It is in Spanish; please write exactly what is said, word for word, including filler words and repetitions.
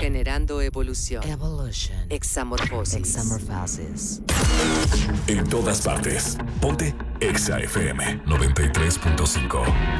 Generando evolución. Evolution. Examorfosis. Examorphosis. En todas partes. Ponte Exa F M noventa y tres punto cinco.